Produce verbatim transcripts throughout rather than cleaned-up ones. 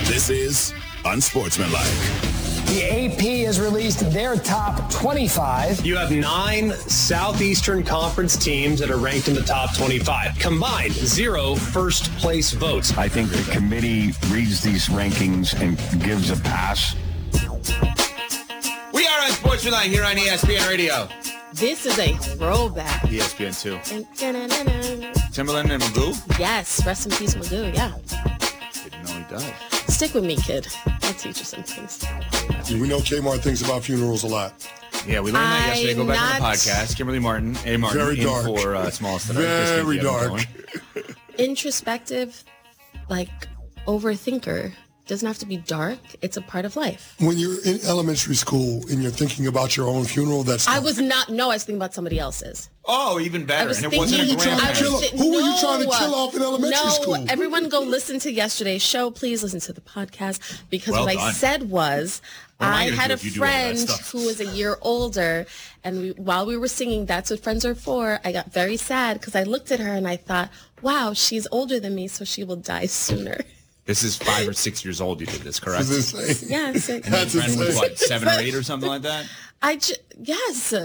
This is Unsportsmanlike. The A P has released their top twenty-five. You have nine Southeastern Conference teams that are ranked in the top twenty-five. Combined, zero first place votes. I think the committee reads these rankings and gives a pass. We are Unsportsmanlike here on E S P N Radio. This is a throwback. E S P N two. Timberland and Magoo? Yes, rest in peace, Magoo, yeah. Didn't know he died. Stick with me, kid. I'll teach you some things. We know Kmart thinks about funerals a lot. Yeah, we learned that yesterday. Go back I'm to the not- podcast. Kimberly Martin, A. Martin, Very in dark. for uh, smallest tonight. Very Just keep dark. going. Introspective, like, overthinker doesn't have to be dark. It's a part of life. When you're in elementary school and you're thinking about your own funeral, that's I was not, no, I was thinking about somebody else's. Oh, even better. I was and it wasn't a thinking, I grandparent. was Kill- thi- who were you no, trying to kill off in elementary no, school? everyone go listen to yesterday's show. Please listen to the podcast because Well what I done. said was What am I I gonna had do a if you do all that friend stuff? who was a year older, and we, while we were singing That's What Friends Are For, I got very sad because I looked at her and I thought, wow, she's older than me, so she will die sooner. This is five or six years old you did this, correct? This is insane. Yes. And your That's friend was, insane. what, seven or eight or something like that? I ju- yes.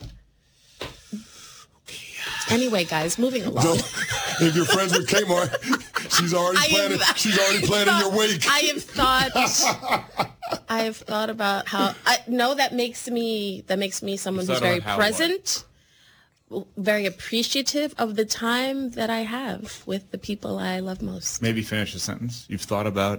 Anyway, guys, moving along. Don't- if you're friends with Kmart, she's already I planning. have- she's already planning your wake. I have thought. I have thought about how. I, no, that makes me. That makes me someone You who's thought very about how present, very appreciative of the time that I have with the people I love most. Maybe finish a sentence. You've thought about